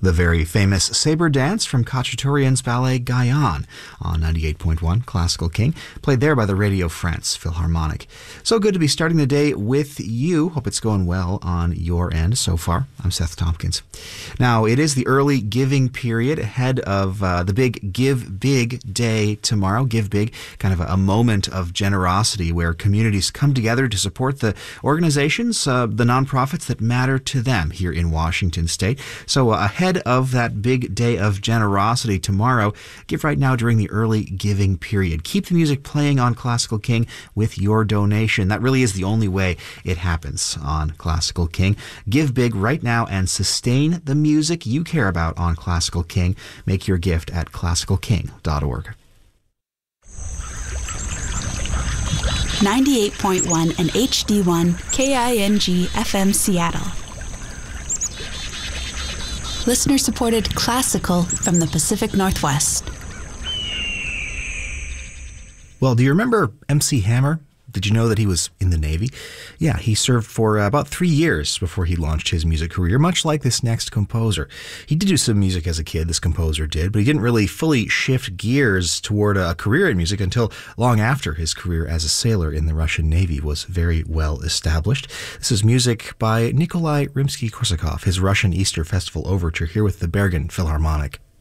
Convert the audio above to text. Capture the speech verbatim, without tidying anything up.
The very famous Sabre Dance from Khachaturian's ballet Gayan on ninety-eight point one Classical King, played there by the Radio France Philharmonic. So good to be starting the day with you. Hope it's going well on your end so far. I'm Seth Tompkins. Now, it is the early giving period ahead of uh, the big Give Big Day tomorrow. Give Big, kind of a, a moment of generosity where communities come together to support the organizations, uh, the nonprofits that matter to them here in Washington State. So uh, ahead of that big day of generosity tomorrow, give right now during the early giving period. Keep the music playing on Classical King with your donation. That really is the only way it happens on Classical King. Give big right now and sustain the music you care about on Classical King. Make your gift at classical king dot org. ninety-eight point one and H D one K I N G F M Seattle. Listener-supported classical from the Pacific Northwest. Well, do you remember M C Hammer? Did you know that he was in the Navy? Yeah, he served for uh, about three years before he launched his music career, much like this next composer. He did do some music as a kid, this composer did, but he didn't really fully shift gears toward a career in music until long after his career as a sailor in the Russian Navy was very well established. This is music by Nikolai Rimsky-Korsakov, his Russian Easter Festival Overture, here with the Bergen Philharmonic.